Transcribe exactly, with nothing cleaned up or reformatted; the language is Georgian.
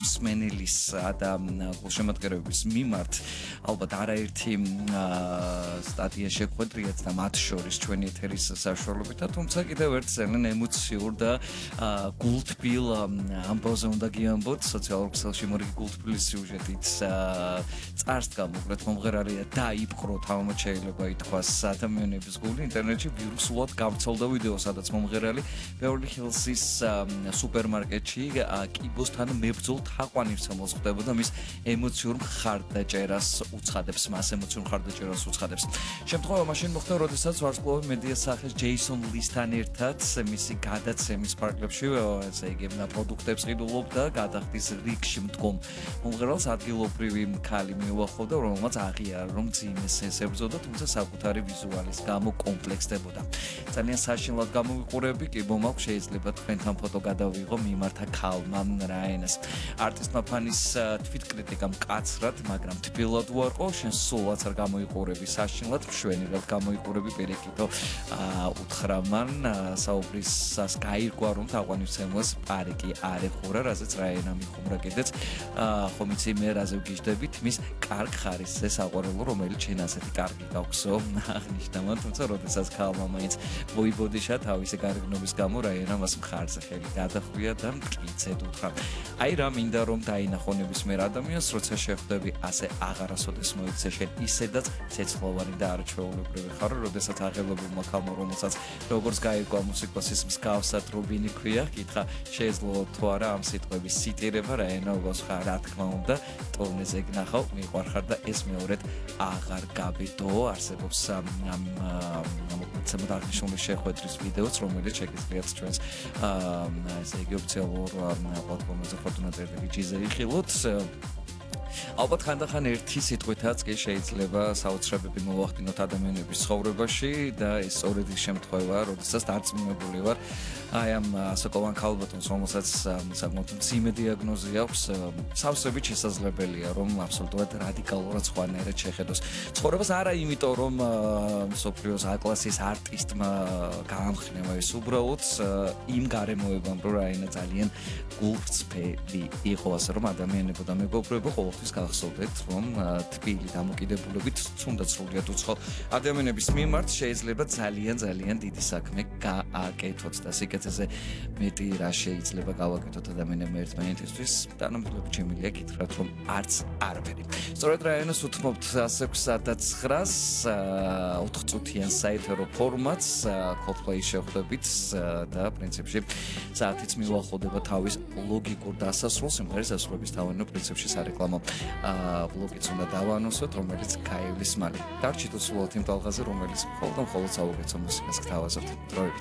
მსმენელისა და გულშემატკივრების მიმართ ალბათ არაერთი სტატია შეხვედრიათ და მათ შორის ჩვენი ეთერის საშუალებითა, თუმცა კიდევ ერთ ძალიან ემოციურ და გულთბილ ამბავზე უნდა გიამბოთ, სოციალურ ქსელში მორიგი გულთბილი სიუჟეტით წარს გამოკლეთ მომღერალია დაიპყრო, თავმოთ შეიძლება ითქვას ადამიანების გული ინტერნეტში ვირუსულად გავრცელდა ვიდეო, სადაც მომღერალი ბევერლი ჰილსის სუპერმარკეტში კიბოსთან მებრძოლ თაყვანისმცემელს ხვდებოდა, მის ემოციურ მხარდაჭერას უცხადებს, მას ემოციურ მხარდაჭერას უცხადებს. შემთხვევა მაშინ მოხდა, როდესაც ვარსკვლავი მედია სახეს ჯეისონ ლისთან ერთად მისი გადაცემის ფარგლებში, ესე იგი, პროდუქტებს ყიდულობდა, გადახდის რიგში მდგომ მომღერალს ადგილობრივი ქალი მიუახლოვდა, რომელმაც აღიარა, რომ ძიმეს ესებრძოდა, თუმცა საკუთარი ვიზუალის გამო კომპლექსდებოდა. ძალიან საშინლად გამოვიყურები, კი მომაქვს, შეიძლება თქვენთან ფოტო გადავიღო მიმართა ქალმა რაენას. არტისტმა ფანის თვითკრიტიკა მკაცრად, მაგრამ თბილად უარყო, შენ სულაც არ გამოიყურები საშინლად, მშვენივრად გამოიყურები, პერეკითო უთხრა მან, საუბრისას გაირკვა, რომ თაყვანისმცემელს პარიკი არ ეხურა, რაზეც რაენა მიხუმრა კიდეც, ხომ იცი მე რაზე ვგიჟდებით, მის კარგ ხარისზე საყვარელო, რომელიც შენ ასეთი კარგი გაქვსო, აღნიშნა მან, თუმცა როდესაც ქალმა მაინც მოიბოდიშა თავისი გარეგნობის გამო, რაენა მას მხარზე ხელი გადახვია და მტკიცედ უთხრა. აი რა მინდა რომ დაინახო ნებისმიერ ადამიანს, როცა შეხვდები, ასე აღარასოდეს მოიქცე შენ ისედაც ცეცხლოვანი და არჩვეულებრივი ხარ, როდესაც აღელვებულმა ქალმა, რომელსაც როგორც გაირკვა მუსიკოსის მსგავსად რუბინი ქვია, კითხა შეეძლო თუ არა ამ სიტყვების ციტირება, რაენა უგოსხა, რა თქმა უნდა, ტურნეზე გნახავ, მიყვარხარ და ეს მეორედ აღარ გაბედო, არსებობს ამ მოგცემოთ აღნიშნული შეხვედრის ვიდეოც, რომელიც შეგიძლიათ ჩვენს ესე იგი ოფიციალურ პლატფორმაზე ფორტუნატ.ჯიზე იხილოთ. ალბათ ხანდახან ერთი სიტყვითაც კი შეიძლება საოცრებები მოვახდინოთ ადამიანების ცხოვრებაში და ეს სწორედ ის შემთხვევა, როდესაც დარწმუნებული ვარ, აი ამ ასაკოვან ქალბატონს, რომელსაც საკმაოდ მძიმე დიაგნოზი აქვს, სავსებით შესაძლებელია, რომ აბსოლუტურად რადიკალურად სხვანაირად შეხედოს ცხოვრებას, არა იმიტომ, რომ მსოფლიოს A-კლასის არტისტმა გაამხნევა ეს, უბრალოდ იმ გარემოებამ, რომ რაინა ძალიან გულწრფელი იყო, ასე რომ ადამიანებო და მეგობრებო, ყოველთვის გახსოვდეთ, რომ თბილი დამოკიდებულებით თუნდაც სრულიად უცხო ადამიანების მიმართ შეიძლება ძალიან ძალიან დიდი საქმე გააკეთოთ და სიკეთეზე მეტი რა შეიძლება გავაკეთოთ ადამიანებმა ერთმანეთისთვის, თანამედროვე შემილია გითხრათ, რომ არც არაფერი. სწორედ რაენას უთმობთ ასექვსა და ცხრას ოთხწუთიან საეთერო ფორმატს Coldplay შეხვდებით და პრინციპში საათიც მიუახლოვდება თავის ლოგიკურ დასასრულს, სიმღერის დასრულების თავიანო პრინციპში სარეკლამო ბლოგიც უნდა დავანონსოთ, რომელიც გაივლის მალე. დარჩით უცვლელად იმ ტალღაზე, რომელიც მხოლოდ და მხოლოდ საუკეთესო მუსიკას გთავაზობთ. დროებით.